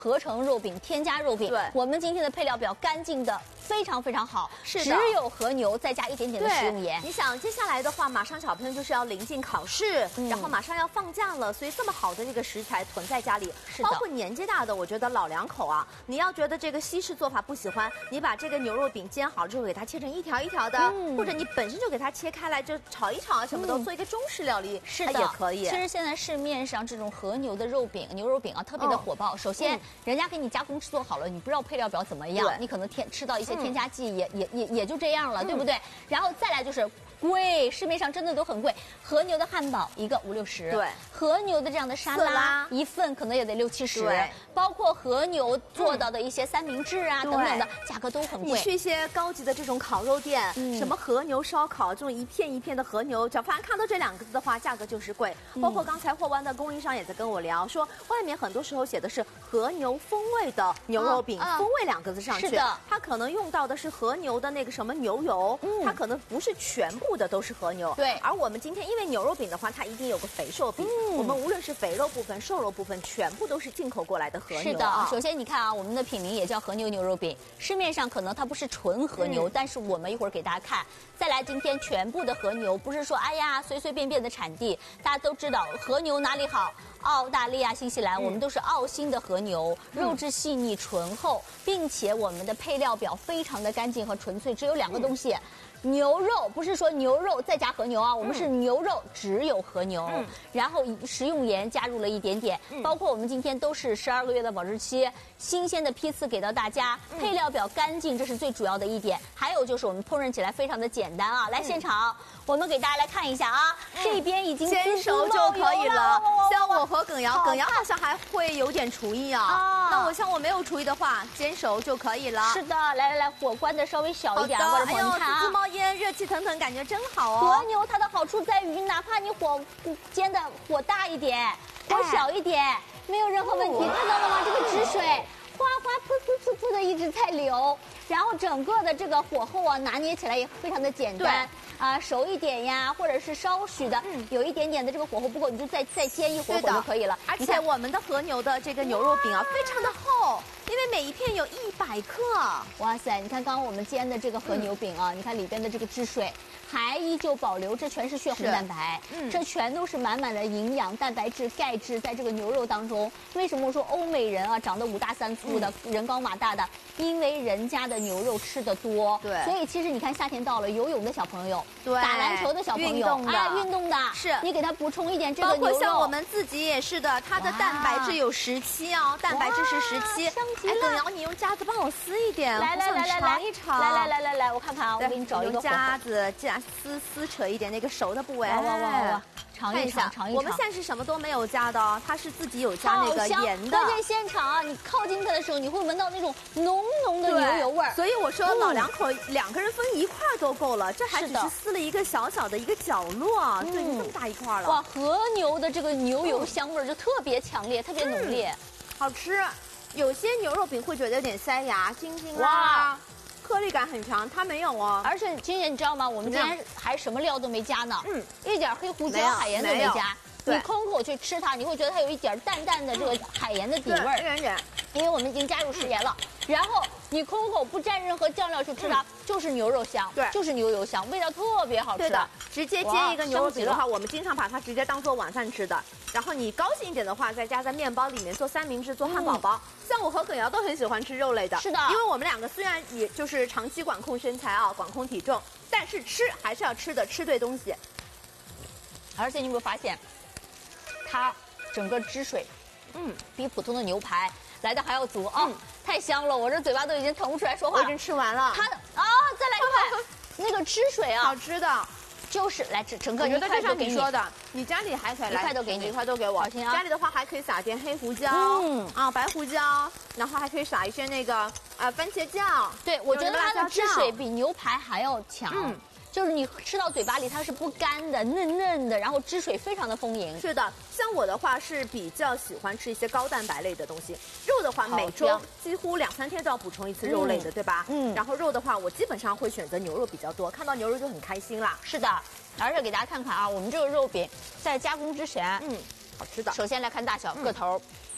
合成肉饼、添加肉饼。 对， 我们今天的配料表干净的非常非常好， 是的， 只有和牛，再加一点点的食用盐。 你想，接下来的话，马上小朋友就是要临近考试，然后马上要放假了，所以这么好的这个食材囤在家里， 是的， 包括年纪大的，我觉得老两口啊，你要觉得这个西式做法不喜欢，你把这个牛肉饼煎好之后，给它切成一条一条的，或者你本身就给它切开来，就炒一炒，什么都做一个中式料理， 是的， 也可以。 其实现在市面上这种和牛的肉饼、牛肉饼啊，特别的火爆。首先，人家给你加工制作好了，你不知道配料表怎么样，你可能吃到一些添加剂，也就这样了，对不对？然后再来就是贵，市面上真的都很贵。和牛的汉堡一个5、60， 对， 和牛的这样的沙拉一份可能也得60、70， 对， 包括和牛做到的一些三明治啊等等的，价格都很贵。 你去一些高级的这种烤肉店，什么和牛烧烤，这种一片一片的和牛，只要凡看到这2个字的话，价格就是贵。包括刚才货湾的供应商也在跟我聊，说外面很多时候写的是和牛风味的牛肉饼，风味2个字上去， 是的， 它可能用到的是和牛的那个什么牛油，它可能不是全部的都是和牛。 对， 而我们今天因为牛肉饼的话，它一定有个肥瘦比，我们无论是肥肉部分、瘦肉部分，全部都是进口过来的和牛。 是的，首先你看啊，我们的品名也叫和牛牛肉饼，市面上可能它不是纯和牛，但是我们一会儿给大家看。再来，今天全部的和牛，不是说哎呀随随便便的产地，大家都知道和牛哪里好？澳大利亚、新西兰，我们都是澳新的和牛，肉质细腻醇厚，并且我们的配料表非常的干净和纯粹，只有2个东西。牛肉不是说牛肉再加和牛啊，我们是牛肉只有和牛，然后食用盐加入了一点点，包括我们今天都是12个月的保质期，新鲜的批次给到大家，配料表干净，这是最主要的一点。还有就是我们烹饪起来非常的简单啊，来现场我们给大家来看一下啊，这边已经煎熟就可以了。像我和耿瑶好像还会有点厨艺啊，那我像我没有厨艺的话，煎熟就可以了。 是的，来，火关的稍微小一点，观众朋友们看啊。 烟热气腾腾，感觉真好哦。 和牛它的好处在于，哪怕你火煎的火大一点，火小一点，没有任何问题。看到了吗？这个汁水哗哗噗的一直在流，然后整个的这个火候啊，拿捏起来也非常的简单。啊，熟一点呀，或者是稍许的，有一点点的这个火候不够，你就再煎一会儿就可以了。 而且我们的和牛的这个牛肉饼啊，非常的厚，因为每一片有100克。 哇塞，你看刚刚我们煎的这个和牛饼啊，你看里边的这个汁水还依旧保留，这全是血红蛋白，这全都是满满的营养、蛋白质、钙质在这个牛肉当中。为什么我说欧美人啊长得5大3粗的，人高马大的？因为人家的牛肉吃的多， 对， 所以其实你看夏天到了，游泳的小朋友， 对， 打篮球的小朋友，运动的， 是你给他补充一点这个牛肉。 包括像我们自己也是的，它的蛋白质有17哦，蛋白质是17。哎，耿瑶，你用夹子帮我撕一点， 来， 尝一尝。 来，我看看啊，我给你找一个夹子撕扯一点那个熟的部位。 哇。尝一尝。 我们现在是什么都没有加的哦，它是自己有加那个盐的。 关键现场啊，你靠近它的时候，你会闻到那种浓浓的牛油味儿。 所以我说老两口2个人分一块都够了，这还只是撕了一个小小的一个角落，就已经这么大一块了。 哇，和牛的这个牛油香味儿就特别强烈，特别浓烈， 好吃。有些牛肉饼会觉得有点塞牙，晶晶啦。颗粒感很强，它没有哦。 而且金姐，你知道吗？我们今天还什么料都没加呢，一点黑胡椒、海盐都没加。你空口去吃它，你会觉得它有一点淡淡的这个海盐的底味儿，因为我们已经加入食盐了。然后你空口不蘸任何酱料去吃它，就是牛肉香，对，就是牛油香，味道特别好吃。 对的，直接煎一个牛肉饼的话，我们经常把它直接当做晚饭吃的。然后你高兴一点的话，再加在面包里面做三明治、做汉堡包。像我和耿瑶都很喜欢吃肉类的， 是的， 因为我们2个虽然也就是长期管控身材啊，管控体重，但是吃还是要吃对东西。 而且你有没有发现？它整个汁水，比普通的牛排来的还要足啊，太香了，我这嘴巴都已经腾不出来说话了。 我已经吃完了。 它的再来一块，那个汁水啊， 好吃的， 就是来整个一块都给你。 说的，你家里还可以来一块都给你， 一块都给我。家里的话还可以撒点黑胡椒，白胡椒，然后还可以撒一些那个番茄酱。 对，我觉得它的汁水比牛排还要强。就是你吃到嘴巴里它是不干的，嫩嫩的，然后汁水非常的丰盈。 是的，像我的话是比较喜欢吃一些高蛋白类的东西。肉的话，每周几乎2、3天都要补充一次肉类的，对吧？然后肉的话，我基本上会选择牛肉比较多，看到牛肉就很开心啦。 是的，而且给大家看看啊，我们这个肉饼在加工之前， 好吃的。 首先来看大小、个头。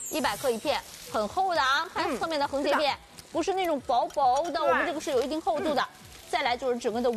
100克一片，很厚的啊，看侧面的横截片，不是那种薄薄的，我们这个是有一定厚度的。再来就是整个的